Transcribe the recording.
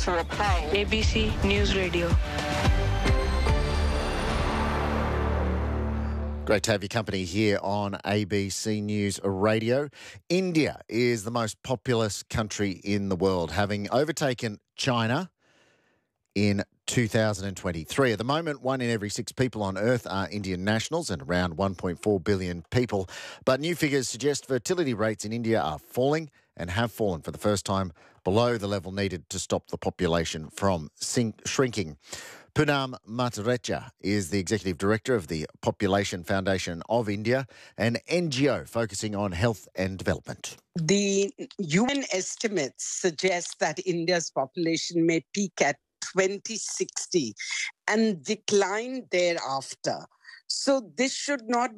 to reply. ABC News Radio. Great to have your company here on ABC News Radio. India is the most populous country in the world, having overtaken China in 2023. At the moment, 1 in every 6 people on Earth are Indian nationals and around 1.4 billion people. But new figures suggest fertility rates in India are falling and have fallen for the first time below the level needed to stop the population from shrinking. Poonam Mahapatra is the Executive Director of the Population Foundation of India, an NGO focusing on health and development. The UN estimates suggest that India's population may peak at 2060 and decline thereafter. So this should not